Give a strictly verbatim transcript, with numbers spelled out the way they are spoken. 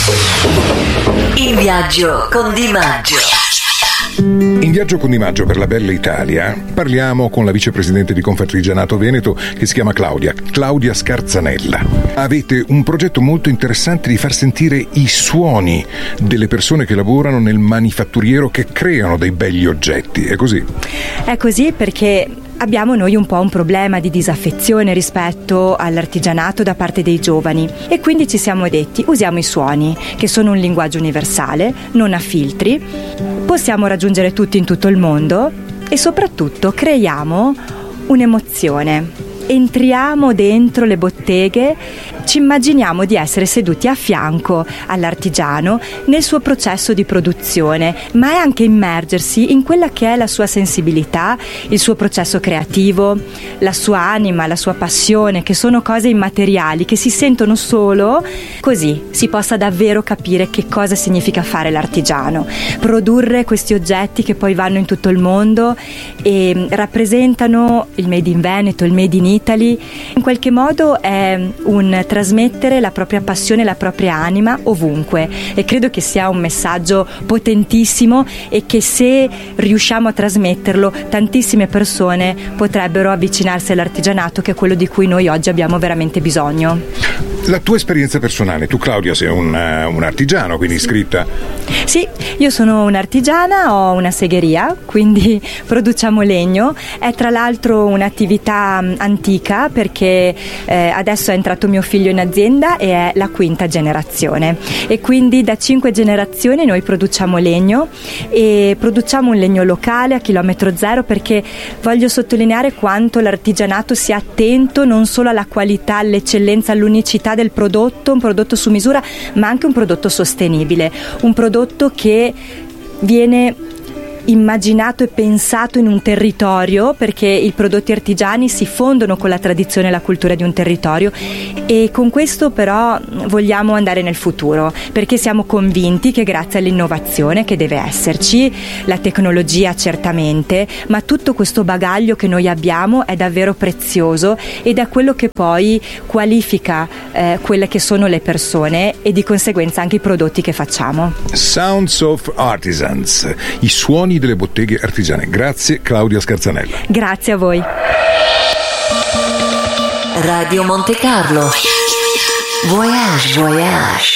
In viaggio con Di Maggio. In viaggio con Di Maggio per la bella Italia parliamo con la vicepresidente di Confartigianato Veneto che si chiama Claudia, Claudia Scarzanella. Avete un progetto molto interessante di far sentire i suoni delle persone che lavorano nel manifatturiero, che creano dei begli oggetti, è così? È così perché abbiamo noi un po' un problema di disaffezione rispetto all'artigianato da parte dei giovani e quindi ci siamo detti usiamo i suoni, che sono un linguaggio universale, non ha filtri, possiamo raggiungere tutti in tutto il mondo e soprattutto creiamo un'emozione. Entriamo dentro le botteghe, ci immaginiamo di essere seduti a fianco all'artigiano nel suo processo di produzione, ma è anche immergersi in quella che è la sua sensibilità, il suo processo creativo, la sua anima, la sua passione, che sono cose immateriali che si sentono solo così si possa davvero capire che cosa significa fare l'artigiano, produrre questi oggetti che poi vanno in tutto il mondo e rappresentano il Made in Veneto, il Made in Italy. In qualche modo è un trasmettere la propria passione, la propria anima ovunque, e credo che sia un messaggio potentissimo e che se riusciamo a trasmetterlo tantissime persone potrebbero avvicinarsi all'artigianato, che è quello di cui noi oggi abbiamo veramente bisogno. La tua esperienza personale, tu Claudia sei un, uh, un artigiano, quindi iscritta? Sì, io sono un'artigiana, ho una segheria, quindi produciamo legno, è tra l'altro un'attività antica perché eh, adesso è entrato mio figlio in azienda e è la quinta generazione e quindi da cinque generazioni noi produciamo legno e produciamo un legno locale a chilometro zero, perché voglio sottolineare quanto l'artigianato sia attento non solo alla qualità, all'eccellenza, all'unicità del prodotto, un prodotto su misura, ma anche un prodotto sostenibile, un prodotto che viene immaginato e pensato in un territorio, perché i prodotti artigiani si fondono con la tradizione e la cultura di un territorio, e con questo però vogliamo andare nel futuro, perché siamo convinti che grazie all'innovazione che deve esserci, la tecnologia certamente, ma tutto questo bagaglio che noi abbiamo è davvero prezioso ed è quello che poi qualifica eh, quelle che sono le persone e di conseguenza anche i prodotti che facciamo. Sounds of Artisans, i suoni delle botteghe artigiane. Grazie Claudia Scarzanella. Grazie a voi. Radio Monte Carlo. Voyage, voyage.